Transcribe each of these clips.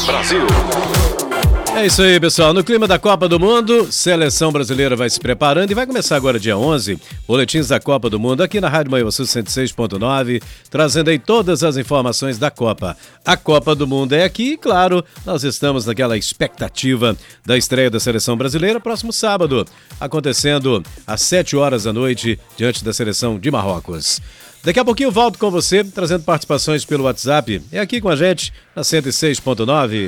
Brasil. É isso aí, pessoal. No clima da Copa do Mundo, seleção brasileira vai se preparando e vai começar agora dia 11, boletins da Copa do Mundo aqui na Rádio Manhuaçu 106.9, trazendo aí todas as informações da Copa. A Copa do Mundo é aqui e, claro, nós estamos naquela expectativa da estreia da seleção brasileira próximo sábado, acontecendo às 7 horas da noite, diante da seleção de Marrocos. Daqui a pouquinho eu volto com você, trazendo participações pelo WhatsApp. É aqui com a gente, na 106.9.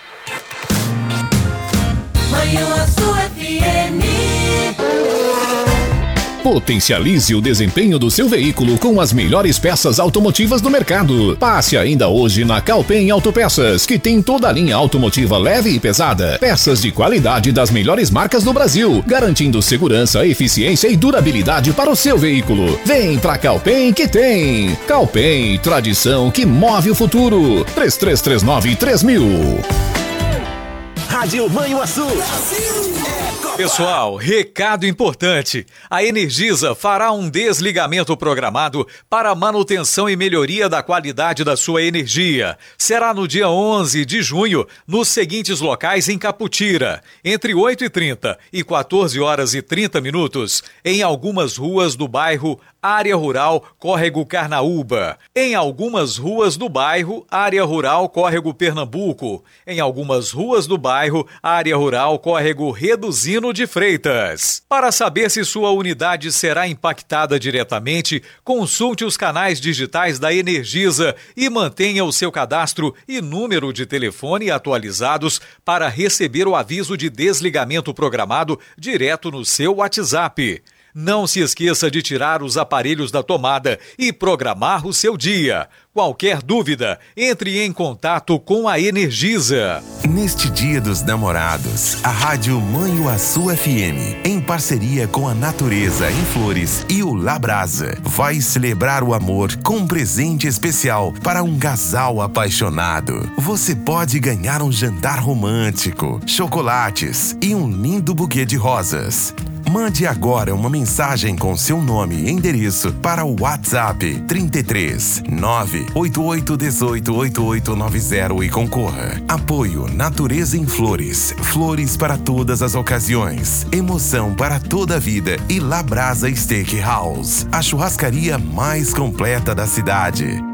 Manhuaçu FM. Potencialize o desempenho do seu veículo com as melhores peças automotivas do mercado. Passe ainda hoje na Calpen Autopeças, que tem toda a linha automotiva leve e pesada. Peças de qualidade das melhores marcas do Brasil, garantindo segurança, eficiência e durabilidade para o seu veículo. Vem pra Calpen que tem. Calpen, tradição que move o futuro. 3339-3000. Rádio Manhuaçu. Pessoal, recado importante. A Energisa fará um desligamento programado para manutenção e melhoria da qualidade da sua energia. Será no dia 11 de junho, nos seguintes locais em Caputira, entre 8h30 e 14h30, em algumas ruas do bairro Área Rural Córrego Carnaúba, em algumas ruas do bairro Área Rural Córrego Pernambuco, em algumas ruas do bairro Área Rural Córrego Reduzino de Freitas. Para saber se sua unidade será impactada diretamente, consulte os canais digitais da Energisa e mantenha o seu cadastro e número de telefone atualizados para receber o aviso de desligamento programado direto no seu WhatsApp. Não se esqueça de tirar os aparelhos da tomada e programar o seu dia. Qualquer dúvida, entre em contato com a Energisa. Neste Dia dos Namorados, a Rádio Manhuaçu FM, em parceria com a Natureza em Flores e o Labrasa, vai celebrar o amor com um presente especial para um casal apaixonado. Você pode ganhar um jantar romântico, chocolates e um lindo buquê de rosas. Mande agora uma mensagem com seu nome e endereço para o WhatsApp 33 98818 8890 e concorra. Apoio Natureza em Flores. Flores para todas as ocasiões. Emoção para toda a vida. E Labrasa Steakhouse, a churrascaria mais completa da cidade.